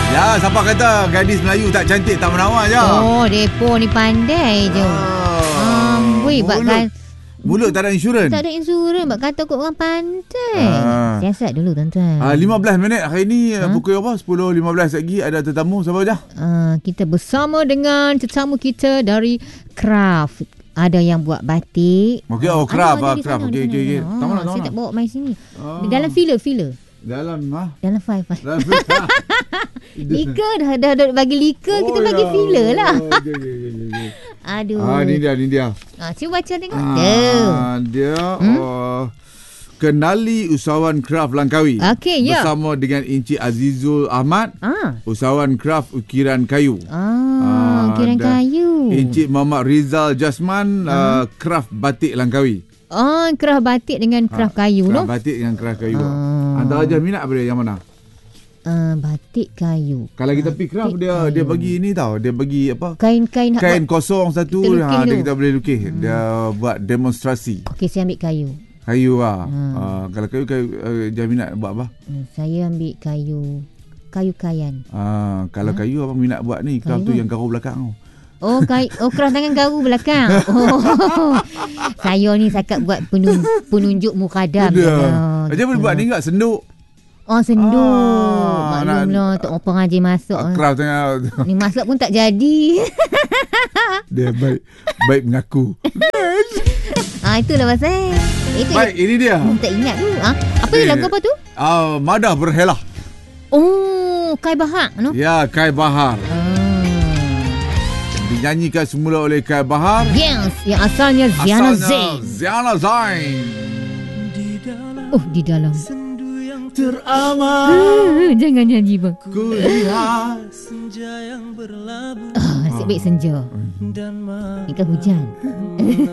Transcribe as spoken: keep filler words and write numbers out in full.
Ya, siapa kata gadis Melayu tak cantik, tak menawan je. Oh, depo ni pandai je. Ah, Amboi, mulut, bakal mulut tak ada insurans. tak ada insurans, bak kata kau orang pandai. Ah. Siasat dulu tuan-tuan. Ah, lima belas minit hari ni, Ha? pukul apa? sepuluh lima belas lagi ada tetamu. Siapa dah? Uh, kita bersama dengan tetamu kita dari Craft. Ada yang buat batik. Okey, oh, Ada- craft, ada ah, di craft. sana, Okey, di okey, sana, okey. di sana. Tak mana, Ah, tak Saya mana. tak bawa mai sini. Ah. Di dalam filler, filler. Dalam ha? Dalam five. Dalam Lika dah, dah, dah bagi lika, oh, kita bagi ya. filler lah. Oh, okay, okay, okay, okay. Aduh. Ah, ni dia, ni dia. Ah, cuba baca tengok. Tuh. Ah, dia Hmm? oh, kenali usahawan Craft Langkawi. Okey, ya. Bersama dengan Encik Azizul Ahmad, Ah. usahawan Craft ukiran kayu. Ah, Ah, ukiran dan kayu. Encik Muhammad Rizal Jasman, uh, Craft batik Langkawi. Oh, craft batik dengan craft Ah, kayu, Craft no? batik dengan craft kayu. Ah. Antara je minat apa dia, yang mana? Uh, batik kayu. Kalau kita pergi craft, Batik dia kayu. dia bagi ni tau, dia bagi apa? Kain-kain nak Kain buat. kosong satu, kita lukis ha, dia tu. kita boleh lukis. Hmm. Dia buat demonstrasi. Okey, saya ambil kayu. Kayu lah. Hmm. Ah, kalau kayu, kayu uh, dia minat buat apa? Hmm, saya ambil kayu. Kayu kayan. Ah, kalau kayu apa minat buat ni? Craft tu Kayu. yang garu belakang tu. Oh, kayu, oh craft tangan garu belakang. Oh. Saya ni sakat buat penun, penunjuk mukadam. Dia. Dia boleh buat ni enggak senduk. Oh, senduk. Ah, Maklumlah, tak apa pengaji masuk. Ah, craft tengah Ni masuk pun tak jadi. dia baik baik mengaku. Ah, itulah pasal. Itu Baik, ini dia. Hmm, tak ingat tu. Ah, apa ni Ni. lagu apa tu? Ah, Madah Berhelah. Oh, Kai Bahar, no? Ya, Kai Bahar. Ah. Dinyanyikan semula oleh Kai Bahar. Yes, yang asalnya Ziana Zain. Ziana Zain. Oh, di dalam. Teramat Uh, jangan nyanyi bang. ku lihat. Ah, nasib baik senja. Ni kan hujan.